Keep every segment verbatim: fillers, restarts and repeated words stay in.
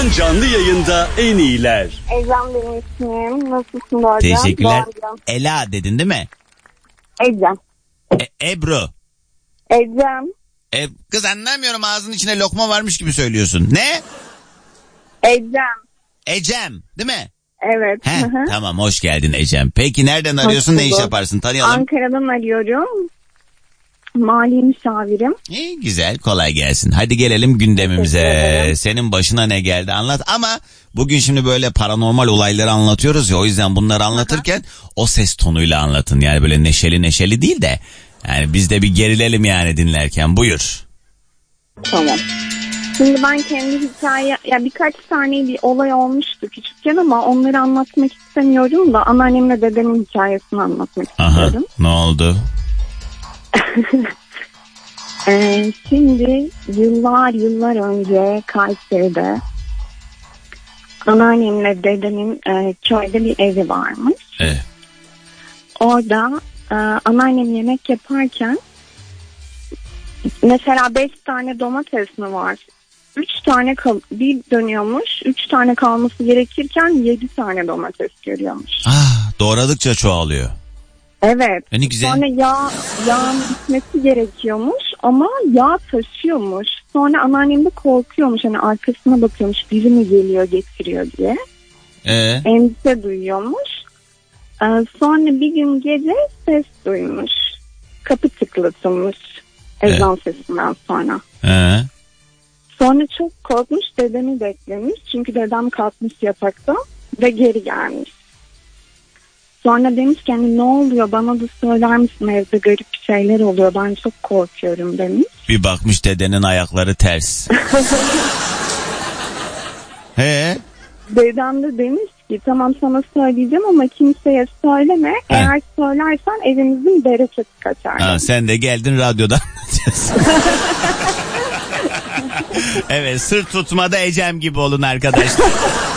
Doğan canlı yayında en iyiler. Ecem benim ismim. Nasılsın Doğan? Teşekkürler. Ela dedin değil mi? Ecem. E- Ebru. Ecem. E- Kız anlamıyorum, ağzının içine lokma varmış gibi söylüyorsun. Ne? Ecem. Ecem değil mi? Evet. He, tamam, hoş geldin Ecem. Peki nereden arıyorsun, ne iş yaparsın, tanıyalım. Ankara'dan arıyorum. Mali müşavirim. İyi, güzel, kolay gelsin. Hadi gelelim gündemimize. Senin başına ne geldi anlat, ama bugün şimdi böyle paranormal olayları anlatıyoruz ya, o yüzden bunları anlatırken Aha. o ses tonuyla anlatın. Yani böyle neşeli neşeli değil de, yani biz de bir gerilelim yani dinlerken. Buyur. Tamam. Şimdi ben kendi hikaye, ya birkaç tane bir olay olmuştu küçükken ama onları anlatmak istemiyorum da anneannemle dedemin hikayesini anlatmak Aha, istiyorum. Ne oldu? ee, şimdi yıllar yıllar önce Kayseri'de anneannemle dedemin e, köyde bir evi varmış. Evet. Orada e, anneannem yemek yaparken mesela beş tane domates mi var? Üç tane kal- bir dönüyormuş. Üç tane kalması gerekirken yedi tane domates görüyormuş. Ah, doğradıkça çoğalıyor. Evet. E ne güzel. Sonra yağ, yağın gitmesi gerekiyormuş ama yağ taşıyormuş. Sonra anneannem de korkuyormuş. Hani arkasına bakıyormuş, biri mi geliyor getiriyor diye. Ee? Endişe duyuyormuş. Ee, sonra bir gün gece ses duymuş. Kapı tıklatılmış. Ezan ee? sesinden sonra. Ee? Sonra çok korkmuş, dedemi beklemiş. Çünkü dedem kalkmış yatakta ve geri gelmiş. Sonra demiş ki hani ne oluyor, bana da söyler misin, evde garip şeyler oluyor, ben çok korkuyorum demiş. Bir bakmış dedenin ayakları ters. He? Dedem de demiş ki tamam sana söyleyeceğim ama kimseye söyleme. He. Eğer söylersen evimizin bereketi kaçar. Ha, sen de geldin radyoda anlatıyorsun. Evet, sırt tutmada Ecem gibi olun arkadaşlar.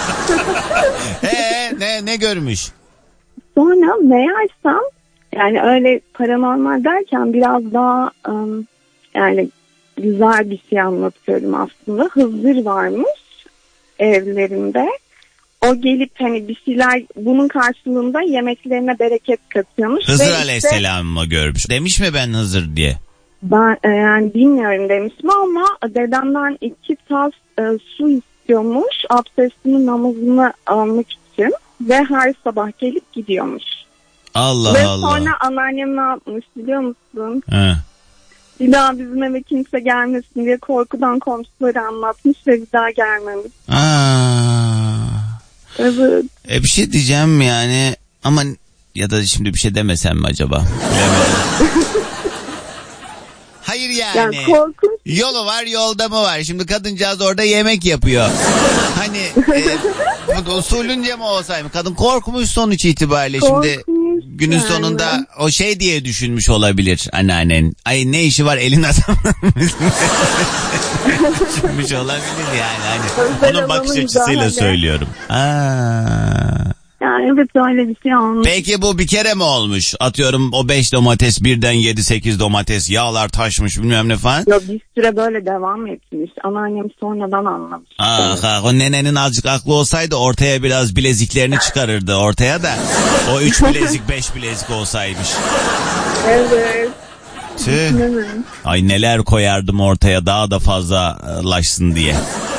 He, ne ne görmüş? Sonra meğersem yani öyle paranormal derken biraz daha um, yani güzel bir şey anlatıyorum aslında. Hızır varmış evlerinde. O gelip hani bir şeyler bunun karşılığında yemeklerine bereket katıyormuş. Hızır ve Aleyhisselam mı işte, görmüş? Demiş mi ben Hızır diye? Ben yani bilmiyorum demiş mi ama dedemden iki tas e, su istiyormuş. Abdestini, namazını almak için. Ve her sabah gelip gidiyormuş. Allah Ve Allah. sonra anneannem ne yapmış biliyor musun? He. Bir daha bizim eve kimse gelmesin diye korkudan komşuları anlatmış ve bir daha gelmemiş. Aa. Evet. E bir şey diyeceğim yani, ama ya da şimdi bir şey demesem mi acaba? Bilemedim. Hayır yani. Yani korkunç. Yolu var, yolda mı var? Şimdi kadıncağız orada yemek yapıyor. Hani e, usulünce mi olsaydı? Kadın korkmuş sonuç itibariyle. Korkmuş şimdi günün yani. sonunda o şey diye düşünmüş olabilir anneannen. Ay ne işi var elin adamının. Düşünmüş olabilir yani. Hani onun bakış açısıyla söylüyorum. Aa. Yani evet öyle bir şey olmuş. Peki bu bir kere mi olmuş? Atıyorum o beş domates birden yedi sekiz domates, yağlar taşmış bilmem ne falan. Yok, bir süre böyle devam etmiş. Anneannem sonradan anlamış. Ah, ah, o nenenin azıcık aklı olsaydı ortaya biraz bileziklerini çıkarırdı ortaya da. O üç bilezik beş bilezik olsaymış. Evet. Tüh. Ay neler koyardım ortaya daha da fazlalaşsın diye.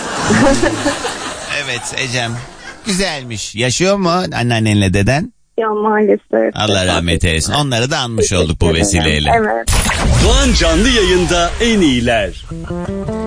Evet Ecem. Güzelmiş. Yaşıyor mu anneannenle deden? Ya maalesef. Allah rahmet eylesin. Onları da anmış olduk bu vesileyle. Evet. Doğan canlı yayında en iyiler.